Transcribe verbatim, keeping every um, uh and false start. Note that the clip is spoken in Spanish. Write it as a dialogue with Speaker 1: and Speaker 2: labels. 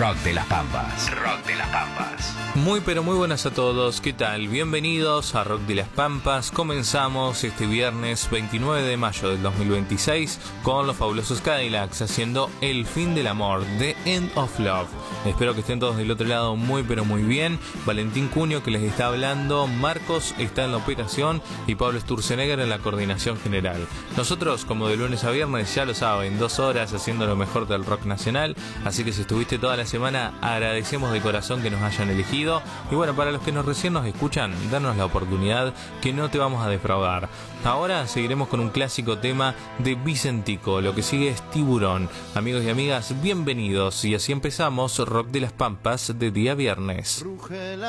Speaker 1: Rock de las Pampas. Rock de las Pampas.
Speaker 2: Muy pero muy buenas a todos, ¿qué tal? Bienvenidos a Rock de las Pampas. Comenzamos este viernes veintinueve de mayo del dos mil veintiséis con los fabulosos Cadillacs haciendo El fin del amor, The End of Love. Espero que estén todos del otro lado muy pero muy bien. Valentín Cunio que les está hablando, Marcos está en la operación y Pablo Sturzenegger en la coordinación general. Nosotros, como de lunes a viernes, ya lo saben, dos horas haciendo lo mejor del rock nacional, así que si estuviste toda la semana, agradecemos de corazón que nos hayan elegido. Y bueno, para los que nos recién nos escuchan, danos la oportunidad que no te vamos a defraudar. Ahora seguiremos con un clásico tema de Vicentico, lo que sigue es Tiburón. Amigos y amigas, bienvenidos y así empezamos Rock de las Pampas de día viernes.